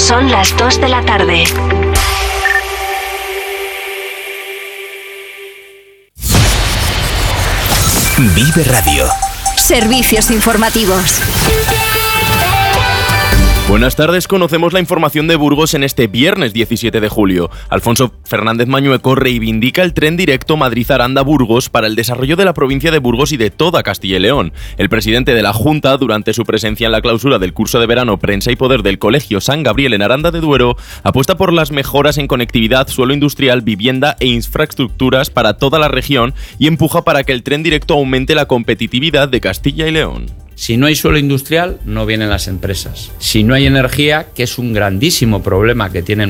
Son las 2 de la tarde. Vive Radio. Servicios informativos. Buenas tardes, conocemos la información de Burgos en este viernes 17 de julio. Alfonso Fernández Mañueco reivindica el tren directo Madrid-Aranda-Burgos para el desarrollo de la provincia de Burgos y de toda Castilla y León. El presidente de la Junta, durante su presencia en la clausura del curso de verano Prensa y Poder del Colegio San Gabriel en Aranda de Duero, apuesta por las mejoras en conectividad, suelo industrial, vivienda e infraestructuras para toda la región y empuja para que el tren directo aumente la competitividad de Castilla y León. Si no hay suelo industrial, no vienen las empresas. Si no hay energía, que es un grandísimo problema que tienen